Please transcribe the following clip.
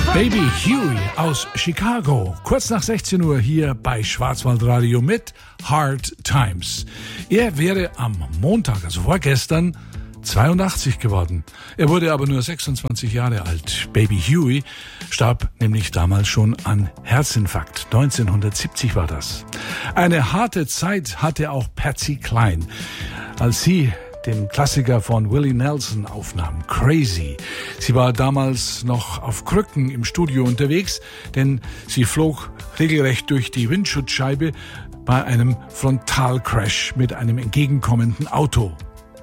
Baby Huey aus Chicago, kurz nach 16 Uhr hier bei Schwarzwaldradio mit Hard Times. Er wäre am Montag, also vorgestern, 82 geworden. Er wurde aber nur 26 Jahre alt. Baby Huey starb nämlich damals schon an Herzinfarkt. 1970 war das. Eine harte Zeit hatte auch Patsy Cline, als sie den Klassiker von Willie Nelson aufnahm, Crazy. Sie war damals noch auf Krücken im Studio unterwegs, denn sie flog regelrecht durch die Windschutzscheibe bei einem Frontalcrash mit einem entgegenkommenden Auto.